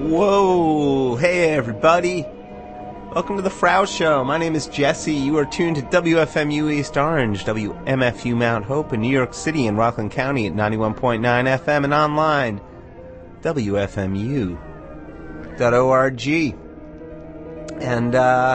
Whoa! Hey everybody! Welcome to the Frau Show. My name is Jesse. You are tuned to WFMU East Orange, WMFU Mount Hope in New York City and Rockland County at 91.9 FM and online, WFMU.org. And,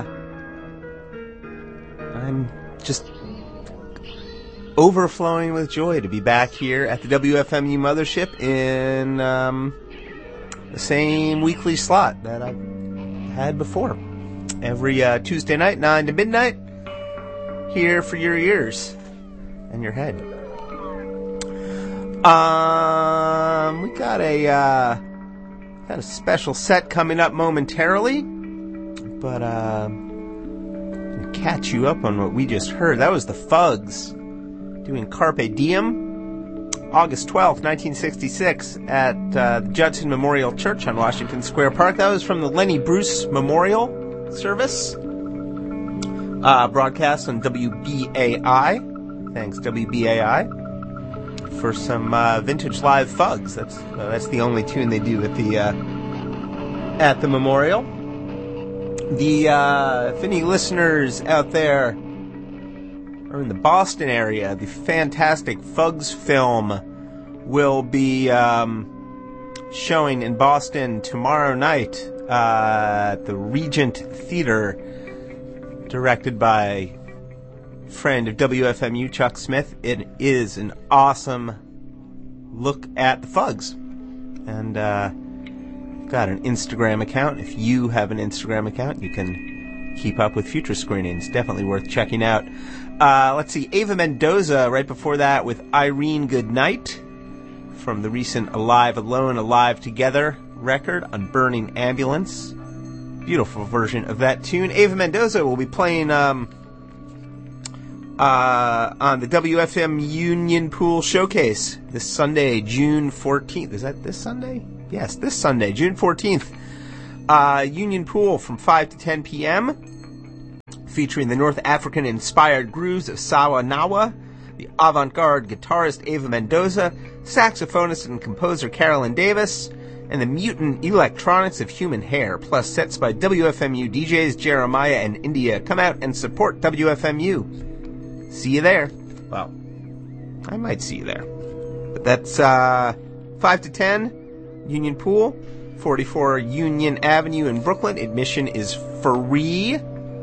I'm just overflowing with joy to be back here at the WFMU Mothership in, the same weekly slot that I've had before. Every Tuesday night, 9 to midnight, here for your ears and your head. We got a special set coming up momentarily, but to catch you up on what we just heard, that was the Fugs doing Carpe Diem, August 12th, 1966, at the Judson Memorial Church on Washington Square Park. That was from the Lenny Bruce Memorial Service, broadcast on WBAI. Thanks, WBAI, for some vintage live Fugs. That's the only tune they do at the memorial. If any listeners out there are in the Boston area, the fantastic Fugs film will be showing in Boston tomorrow night at the Regent Theater, directed by friend of WFMU, Chuck Smith. It is an awesome look at the Fugs. And got an Instagram account. If you have an Instagram account, you can keep up with future screenings. Definitely worth checking out. Let's see, Ava Mendoza right before that with Irene Goodnight from the recent Alive Alone, Alive Together record on Burning Ambulance. Beautiful version of that tune. Ava Mendoza will be playing on the WFM Union Pool Showcase this Sunday, June 14th. Is that this Sunday? Yes, this Sunday, June 14th. Union Pool from 5 to 10 p.m. featuring the North African-inspired grooves of Sawa Nawa, the avant-garde guitarist Ava Mendoza, saxophonist and composer Carolyn Davis, and the mutant electronics of Human Hair, plus sets by WFMU DJs Jeremiah and India. Come out and support WFMU. See you there. Well, I might see you there. But that's 5 to 10, Union Pool, 44 Union Avenue in Brooklyn. Admission is free.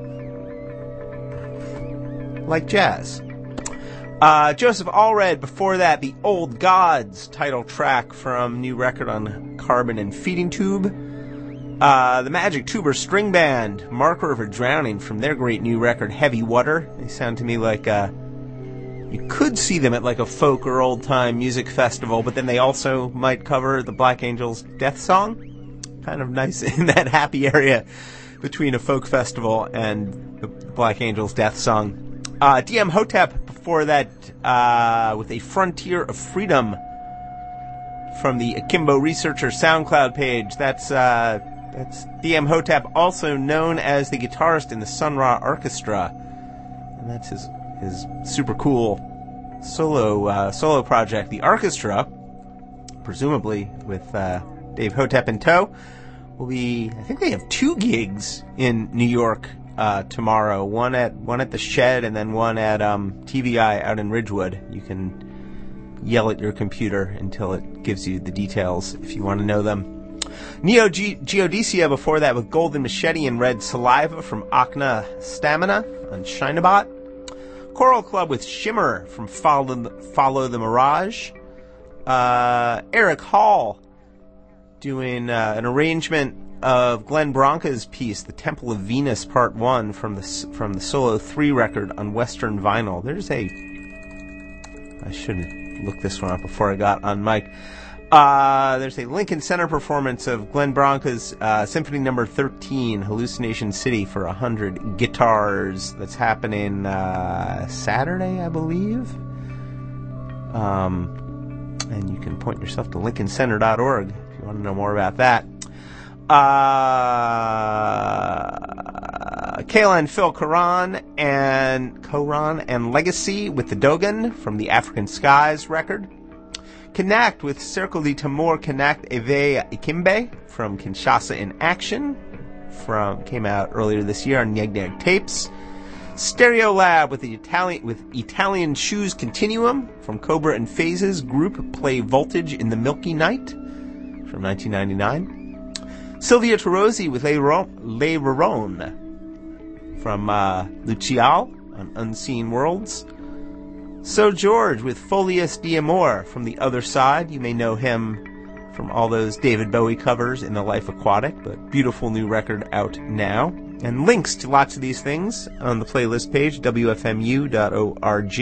Like jazz. Joseph Allred, before that, The Old Gods title track from new record on Carbon and Feeding Tube. The Magic Tuber String Band, Marker of a Drowning from their great new record, Heavy Water. They sound to me like you could see them at like a folk or old-time music festival, but then they also might cover the Black Angels' Death Song. Kind of nice in that happy area between a folk festival and the Black Angels' Death Song. DM Hotep before that with A Frontier of Freedom from the Akimbo Researcher SoundCloud page. That's DM Hotep, also known as the guitarist in the Sun Ra Orchestra, and that's his super cool solo project. The orchestra, presumably with Dave Hotep in tow, will be. I think they have 2 gigs in New York tomorrow. One at the Shed, and then one at TVI out in Ridgewood. You can yell at your computer until it gives you the details if you want to know them. Neo Geodesia before that with Golden Machete and Red Saliva from Akna Stamina on Shinabot. Choral Club with Shimmer from Follow the Mirage. Eric Hall doing an arrangement of Glenn Branca's piece, The Temple of Venus Part 1 from the Solo 3 record on Western Vinyl. I shouldn't look this one up before I got on mic. There's a Lincoln Center performance of Glenn Branca's Symphony No. 13, Hallucination City, for 100 guitars. That's happening Saturday, I believe. And you can point yourself to LincolnCenter.org if you want to know more about that. Kayla and Phil Koran and Legacy with the Dogan from the African Skies record. Connect with Cercle de Tamor Connect Eve Ikimbe from Kinshasa in Action came out earlier this year on Nyeg Nyeg Tapes. Stereo Lab with Italian Shoes Continuum from Cobra and Phases group Play Voltage in the Milky Night from 1999. Sylvia Terozzi with Le Rorone from Lucial on Unseen Worlds. So George with Folies d'Amour from The Other Side. You may know him from all those David Bowie covers in The Life Aquatic, but beautiful new record out now. And links to lots of these things on the playlist page, wfmu.org,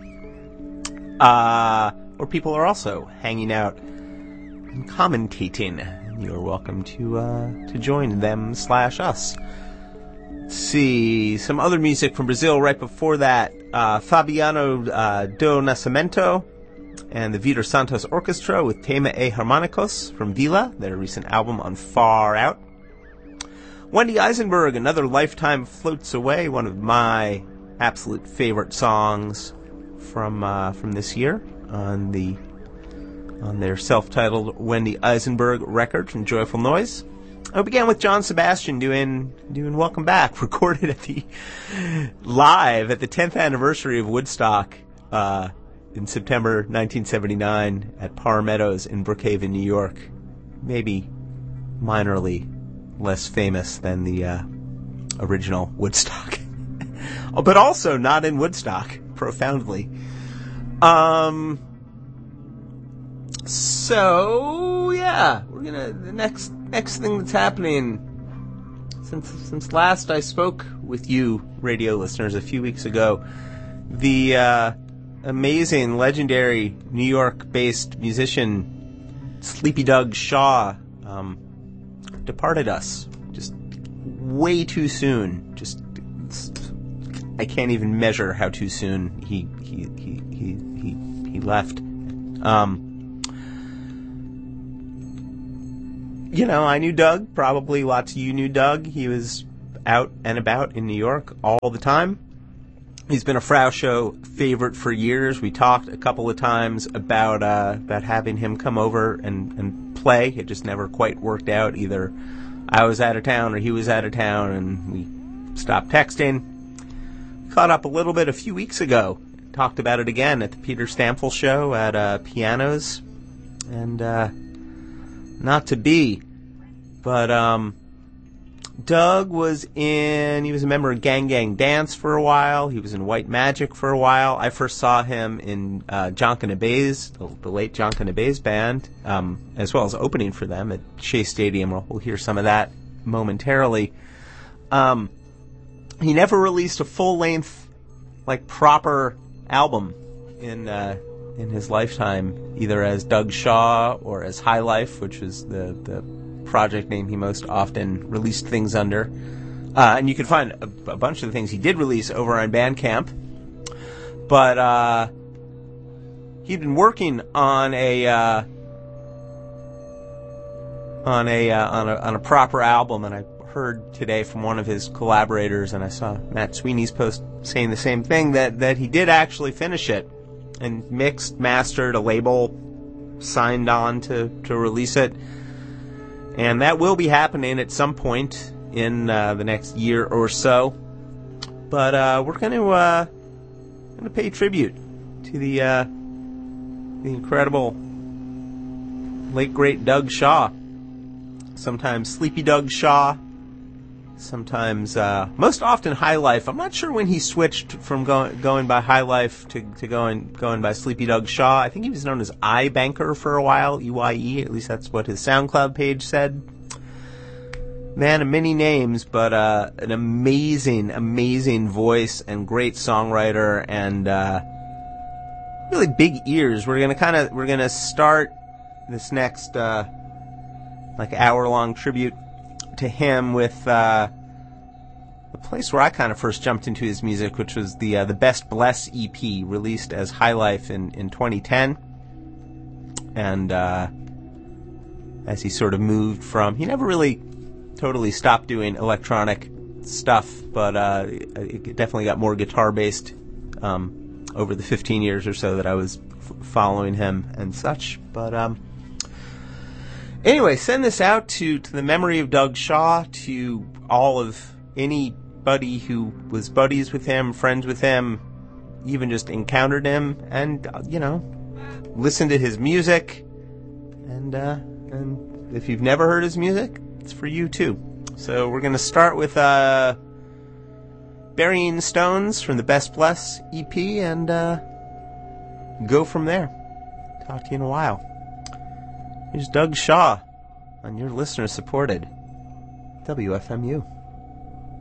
where people are also hanging out and commentating. You're welcome to join them/us. Let's see, some other music from Brazil right before that. Fabiano do Nascimento and the Vitor Santos Orchestra with Tema e Harmonicos from Vila, their recent album on Far Out. Wendy Eisenberg, Another Lifetime Floats Away, one of my absolute favorite songs from this year on their self-titled Wendy Eisenberg record from Joyful Noise. I began with John Sebastian doing Welcome Back, recorded live at the 10th anniversary of Woodstock in September 1979 at Parr Meadows in Brookhaven, New York. Maybe minorly less famous than the original Woodstock. But also not in Woodstock, profoundly. So yeah, the next thing that's happening since last I spoke with you radio listeners a few weeks ago, the amazing, legendary New York-based musician Sleepy Doug Shaw departed us just way too soon. I can't even measure how too soon he left. I knew Doug. Probably lots of you knew Doug. He was out and about in New York all the time. He's been a Frau Show favorite for years. We talked a couple of times about having him come over and play. It just never quite worked out. Either I was out of town or he was out of town, and we stopped texting. Caught up a little bit a few weeks ago. Talked about it again at the Peter Stamfel show at Pianos. And not to be, but Doug was he was a member of Gang Gang Dance for a while. He was in White Magic for a while. I first saw him in Jonkin Abeys, the late Jonkin Abeys band, as well as opening for them at Shea Stadium. We'll hear some of that momentarily. He never released a full-length, proper album in his lifetime, either as Doug Shaw or as High Life, which was the project name he most often released things under. And you can find a bunch of the things he did release over on Bandcamp. But he'd been working on a proper album, and I heard today from one of his collaborators, and I saw Matt Sweeney's post saying the same thing, that he did actually finish it and mixed, mastered, a label signed on to release it. And that will be happening at some point in the next year or so. But we're going to pay tribute to the incredible late great Doug Shaw. Sometimes Sleepy Doug Shaw. Sometimes, most often High Life. I'm not sure when he switched from going by High Life to going by Sleepy Doug Shaw. I think he was known as iBanker for a while, EYE. At least that's what his SoundCloud page said. Man of many names, but an amazing voice and great songwriter and really big ears. We're gonna start this next hour-long tribute to him with the place where I kind of first jumped into his music, which was the Best Bless EP, released as High Life in 2010. And as he sort of moved from, he never really totally stopped doing electronic stuff, but it definitely got more guitar-based over the 15 years or so that I was following him and such. But anyway, send this out to the memory of Doug Shaw, to all of anybody who was buddies with him, friends with him, even just encountered him, and listen to his music. And if you've never heard his music, it's for you too. So we're going to start with Burying Stones from the Best Bless EP and go from there. Talk to you in a while. Here's Doug Shaw on your listener-supported WFMU.